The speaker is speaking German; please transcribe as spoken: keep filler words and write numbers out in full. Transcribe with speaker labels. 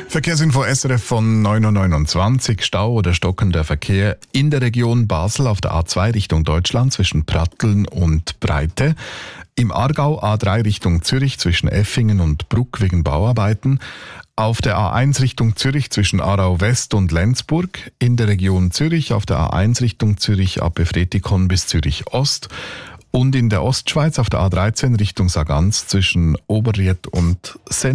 Speaker 1: Verkehrsinfo S R F von neun Uhr neunundzwanzig. Stau oder stockender Verkehr in der Region Basel auf der A zwei Richtung Deutschland zwischen Pratteln und Breite. Im Aargau A drei Richtung Zürich zwischen Effingen und Bruck wegen Bauarbeiten. Auf der A eins Richtung Zürich zwischen Aarau West und Lenzburg. In der Region Zürich auf der A eins Richtung Zürich ab Efretikon bis Zürich Ost. Und in der Ostschweiz auf der A dreizehn Richtung Sargans zwischen Oberried und Sen.